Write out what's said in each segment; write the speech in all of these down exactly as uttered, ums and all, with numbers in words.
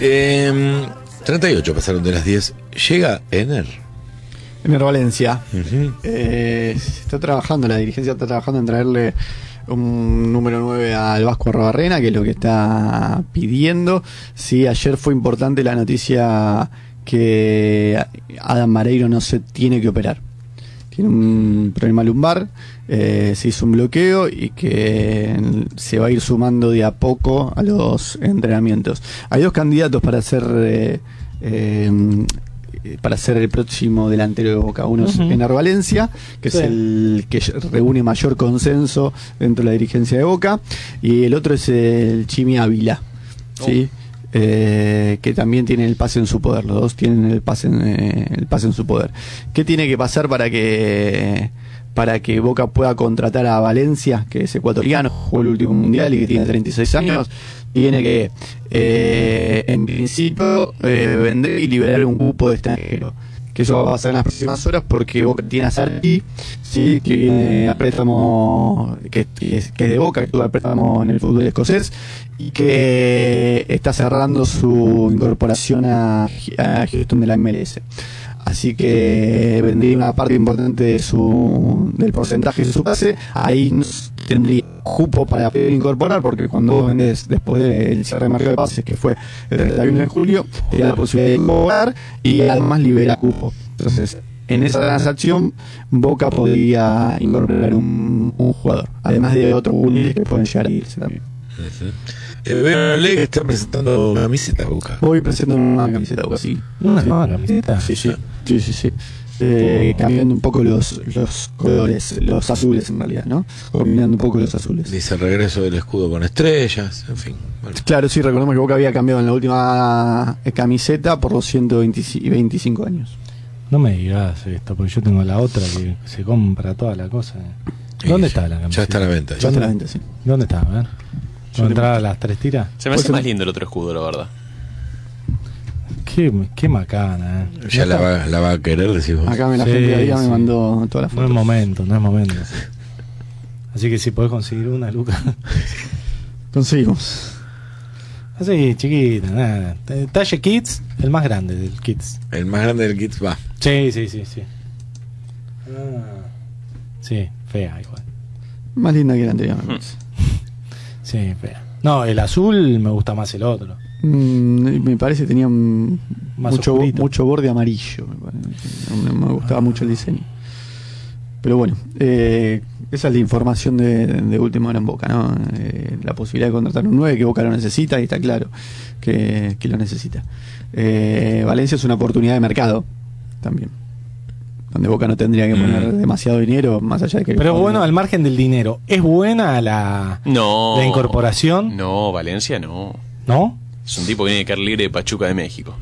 Eh, treinta y ocho pasaron de las diez. Llega Ener. Ener Valencia. Uh-huh. eh, está trabajando, la dirigencia está trabajando en traerle un número nueve al Vasco Arrobarrena, que es lo que está pidiendo. Sí, ayer fue importante la noticia que Adam Mareiro no se tiene que operar. Tiene un problema lumbar, eh, se hizo un bloqueo y que se va a ir sumando de a poco a los entrenamientos. Hay dos candidatos para ser eh, eh, para ser el próximo delantero de Boca. Uno es uh-huh. Ener Valencia, que sí. es el que reúne mayor consenso dentro de la dirigencia de Boca, y el otro es el Chimi Ávila, ¿sí? Oh. Eh, que también tiene el pase en su poder. Los dos tienen el pase en, eh, el pase en su poder. ¿Qué tiene que pasar para que para que Boca pueda contratar a Valencia, que es ecuatoriano, jugó el último mundial y que tiene treinta y seis años? Tiene que, eh, en principio, eh, vender y liberar un cupo de extranjero. Que eso va a pasar en las próximas horas, porque Boca tiene a Sarki, sí, que viene a préstamo, que, que, es, que es de Boca, que tuvo a préstamo en el fútbol escocés, y que está cerrando su incorporación a, a Houston de la M L S. Así que vendría una parte importante de su del porcentaje de su pase. Ahí tendría cupo para poder incorporar, porque cuando vos vendés después del cierre de mercado de pases, que fue el treinta y uno de julio, te da la posibilidad de incorporar y además libera cupo. Entonces, en esa transacción, Boca podría incorporar un, un jugador, además de otros juveniles que pueden llegar a irse también. Uh-huh. Eh, veo que está presentando una camiseta, Boca. Voy presentando una camiseta, Boca, sí. ¿Una nueva camiseta? Sí, sí, sí, sí, sí. Eh, cambiando un poco los, los colores, los azules en realidad, ¿no? Combinando un poco los azules. Dice regreso del escudo con estrellas, en fin. Bueno. Claro, sí, recordemos que Boca había cambiado en la última camiseta por los ciento veinticinco años. No me digas esto, porque yo tengo la otra que se compra toda la cosa. ¿Dónde está la camiseta? Ya está a la venta. Ya está a la venta, sí. ¿Dónde está? A ver. ¿Dónde entrar a las tres tiras? Se me hace más lindo el otro escudo, la verdad. Qué, qué macana, eh. Ya la va, la va a querer, decís vos. Acá me la sí, gente de ahí sí. me mandó todas las fotos. No es momento, no es momento. Sí. Así que si podés conseguir una, Lucas. Conseguimos. Así, chiquita, nada. Talle Kids, el más grande del Kids. El más grande del Kids va. Sí, sí, sí, sí. Ah. Sí, fea igual. Más linda que la anterior, me parece. Sí, fea. No, el azul me gusta más el otro. Mm, me parece que tenía un, mucho, mucho borde amarillo. Me, me gustaba ah. mucho el diseño. Pero bueno, eh, esa es la información de, de última hora en Boca, ¿no? Eh, la posibilidad de contratar un nueve, que Boca lo necesita, y está claro que, que lo necesita. Eh, Valencia es una oportunidad de mercado también, donde Boca no tendría que poner mm. demasiado dinero, más allá de que... Pero bueno, al margen del dinero, ¿es buena la, no, la incorporación? No, Valencia no. ¿No? Es un tipo que viene de quedar libre de Pachuca de México.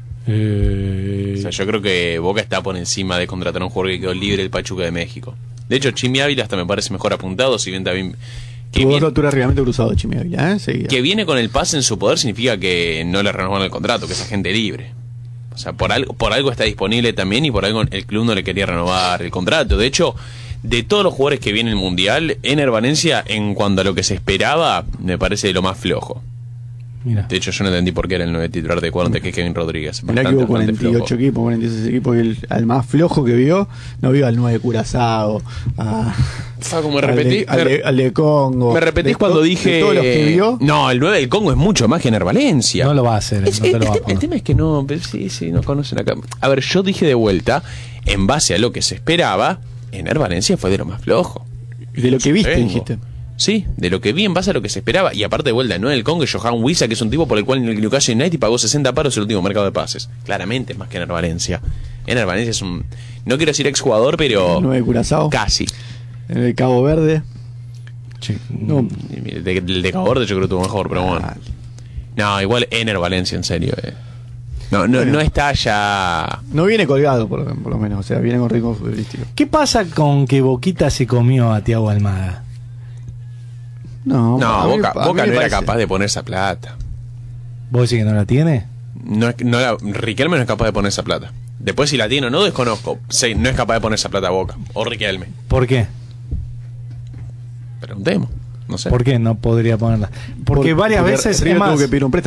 Eh... O sea, yo creo que Boca está por encima de contratar a un jugador que quedó libre del Pachuca de México. De hecho, Chimi Ávila hasta me parece mejor apuntado, si bien también... Que Tuvo dos alturas realmente cruzado Chimi Ávila, ¿eh? Seguida. Que viene con el pase en su poder significa que no le renovan el contrato, que es agente libre. O sea, por algo, por algo está disponible también, y por algo el club no le quería renovar el contrato. De hecho, de todos los jugadores que vienen el Mundial, Ener Valencia, en cuanto a lo que se esperaba, me parece de lo más flojo. Mira. De hecho, yo no entendí por qué era el nueve titular de Ecuador, que es Kevin Rodríguez. Mirá que hubo cuarenta y ocho equipos, cuarenta y seis equipos, y el, al más flojo que vio, no vio al nueve Curazao, a... Facu, me repetí, al, de, al, de, al de Congo. Me repetís de cuando to, dije... De todos los que vio. No, el nueve del Congo es mucho más que Ener Valencia. No lo va a hacer. Es, no te el, lo va el, a el tema es que no... Sí, sí, no conocen acá. A ver, yo dije de vuelta, en base a lo que se esperaba, Ener Valencia fue de lo más flojo. De lo que viste, Vengo. dijiste. Sí, de lo que vi en base a lo que se esperaba. Y aparte de vuelta, no el Congo, es Johan Wissa, que es un tipo por el cual en el Newcastle United pagó sesenta paros el último mercado de pases. Claramente es más que Ener Valencia. Ener Valencia es un... No quiero decir exjugador, pero... nueve Curazao. Casi. En el Cabo Verde. Sí. No. El de, de, de Cabo Verde yo creo que tuvo mejor, pero bueno. No, igual Ener Valencia, en serio. Eh. No, no, bueno, no está ya... No viene colgado, por, por lo menos. O sea, viene con ritmo futbolístico. ¿Qué pasa con que Boquita se comió a Thiago Almada? No, no Boca, mí, Boca no era capaz de poner esa plata. ¿Vos decís que no la tiene? No, no la, Riquelme no es capaz de poner esa plata. Después si la tiene o no, desconozco. Sí, no es capaz de poner esa plata a Boca. O Riquelme. ¿Por qué? Preguntemos. No sé. ¿Por qué no podría ponerla? Porque, porque varias porque veces... River tuvo que pedir un préstamo.